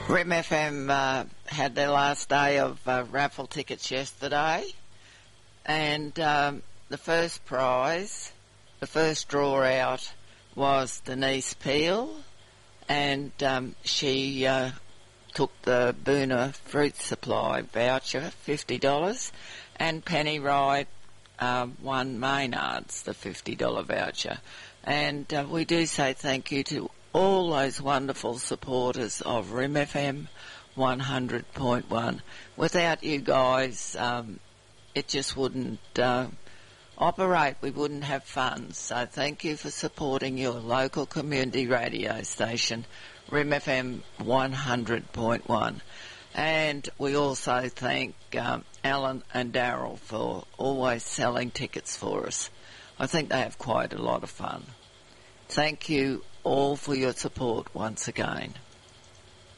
Rim FM had their last day of raffle tickets yesterday, and the first prize, the first draw out, was Denise Peel, and she took the Boona Fruit Supply voucher, $50, and Penny Wright won Maynard's, the $50 voucher. And we do say thank you to all those wonderful supporters of Rim FM 100.1. Without you guys, it just wouldn't operate. We wouldn't have funds. So thank you for supporting your local community radio station, Rim FM 100.1. And we also thank Alan and Daryl for always selling tickets for us. I think they have quite a lot of fun. Thank you all for your support once again.